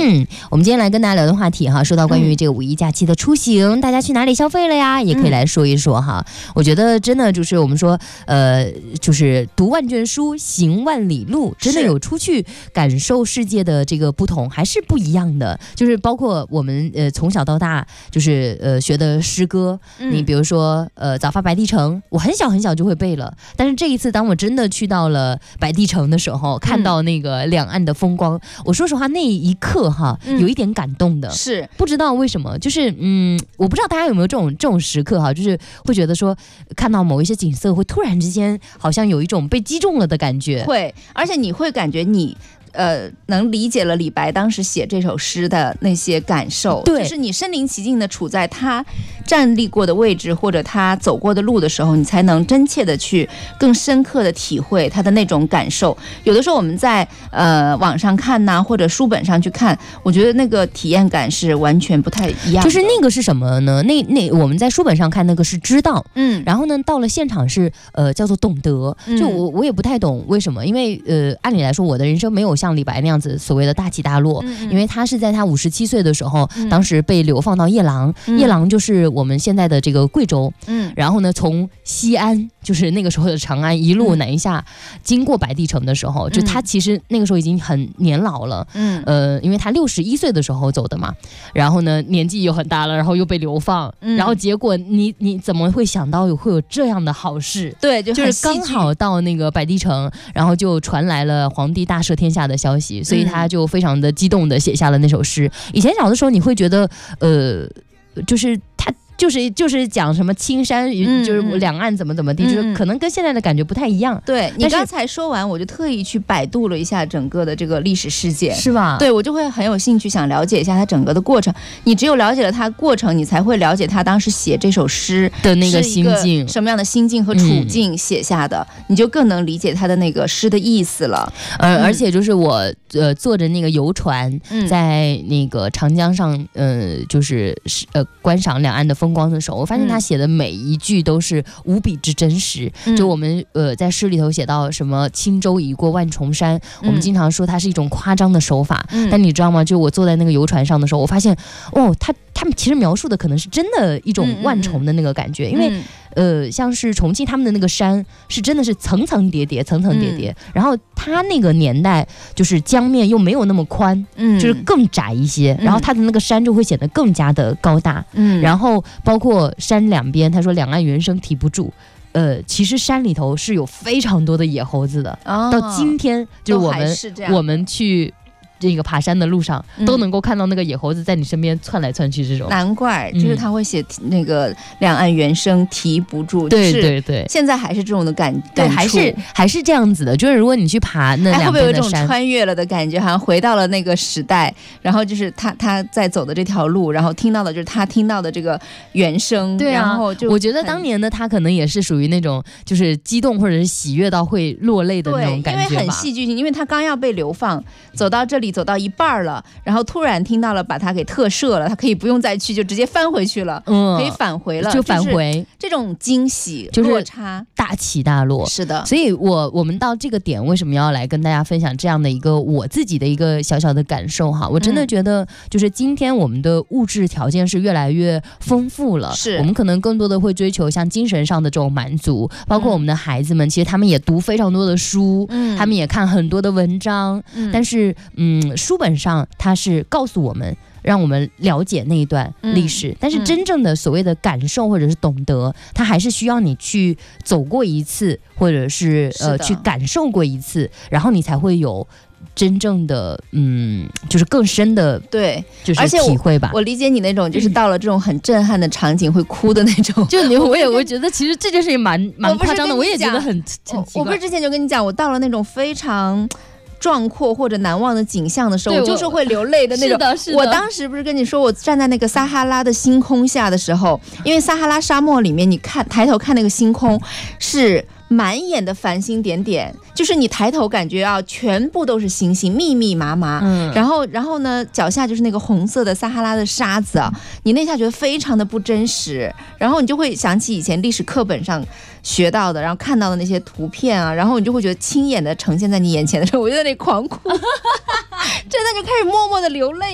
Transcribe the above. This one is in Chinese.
我们今天来跟大家聊的话题哈，说到关于这个五一假期的出行，大家去哪里消费了呀？也可以来说一说哈。我觉得真的就是我们说，就是读万卷书，行万里路，真的有出去感受世界的这个不同，还是不一样的。就是包括我们从小到大，就是学的诗歌，你比如说早发白帝城，我很小很小就会背了。但是这一次，当我真的去到了白帝城的时候，看到那个两岸的风光，我说实话那一刻哈，有一点感动的， 是不知道为什么，就是我不知道大家有没有这种时刻哈，就是会觉得说看到某一些景色，会突然之间好像有一种被击中了的感觉， 会，而且你会感觉你。能理解了李白当时写这首诗的那些感受， 对， 就是你身临其境的处在他站立过的位置或者他走过的路的时候，你才能真切的去更深刻的体会他的那种感受。有的时候我们在网上看呐，或者书本上去看，我觉得那个体验感是完全不太一样的。 就是那个是什么呢？那我们在书本上看那个是知道，然后呢到了现场是叫做懂得。就我也不太懂为什么，因为按理来说我的人生没有像李白那样子所谓的大起大落，因为他是在他57岁的时候，当时被流放到夜郎，夜郎就是我们现在的这个贵州，然后呢从西安，就是那个时候的长安，一路南下，经过白帝城的时候，就他其实那个时候已经很年老了，因为他61岁的时候走的嘛，然后呢年纪又很大了，然后又被流放，然后结果你怎么会想到会有这样的好事？ 对， 就是刚好到那个白帝城，然后就传来了皇帝大赦天下的消息，所以他就非常的激动的写下了那首诗。以前小的时候你会觉得就是他就是讲什么青山，就是两岸怎么地，就是可能跟现在的感觉不太一样。 对，你刚才说完，我就特意去百度了一下整个的这个历史事件， 是吧？ 对，我就会很有兴趣想了解一下它整个的过程。你只有了解了它过程，你才会了解他当时写这首诗的那个心境， 什么样的心境和处境写下的，你就更能理解他的那个诗的意思了。 而且就是我坐着那个游船，在那个长江上，就是观赏两岸的风光的时候，我发现他写的每一句都是无比之真实。就我们在诗里头写到什么轻舟已过万重山，我们经常说它是一种夸张的手法，但你知道吗？就我坐在那个游船上的时候，我发现他们其实描述的可能是真的一种万重的那个感觉，因为像是重庆他们的那个山是真的是层层叠叠，然后他那个年代就是江面又没有那么宽，就是更窄一些，然后他的那个山就会显得更加的高大，然后包括山两边，他说两岸猿声啼不住。其实山里头是有非常多的野猴子的，到今天就是我们去这个爬山的路上都能够看到那个野猴子在你身边窜来窜去，这种难怪就是他会写那个两岸猿声啼不住， 对， 现在还是这种的感对，还是这样子的。就是如果你去爬那两边的山， 会不会有一种穿越了的感觉，好像回到了那个时代，然后就是他在走的这条路，然后听到的就是他听到的这个原声， 对啊， 然后就我觉得当年的他可能也是属于那种就是激动或者是喜悦到会落泪的那种感觉吧， 因为很戏剧性，因为他刚要被流放，走到这里走到一半了，然后突然听到了把他给特赦了，他可以不用再去，就直接翻回去了，可以返回了， 就返回， 就是这种惊喜就是落差大起大落， 是的。 所以我们到这个点为什么要来跟大家分享这样的一个我自己的一个小小的感受哈？我真的觉得就是今天我们的物质条件是越来越丰富了， 是我们可能更多的会追求像精神上的这种满足，包括我们的孩子们，其实他们也读非常多的书，他们也看很多的文章，但是书本上它是告诉我们，让我们了解那一段历史，但是真正的所谓的感受或者是懂得，它还是需要你去走过一次，或者是去感受过一次，然后你才会有真正的就是更深的对， 就是体会吧。 我理解你那种就是到了这种很震撼的场景会哭的那种， 就我也觉得其实这件事情蛮夸张的，我也觉得很奇怪。 我不是之前就跟你讲，我到了那种非常壮阔或者难忘的景象的时候，我就是会流泪的那种。 是的。 我当时不是跟你说，我站在那个撒哈拉的星空下的时候，因为撒哈拉沙漠里面，你看抬头看那个星空是满眼的繁星点点，就是你抬头感觉全部都是星星，密密麻麻。然后呢，脚下就是那个红色的撒哈拉的沙子啊，你那下觉得非常的不真实，然后你就会想起以前历史课本上学到的，然后看到的那些图片啊，然后你就会觉得亲眼的呈现在你眼前的时候，我就在那里狂哭，真的就开始默默的流泪。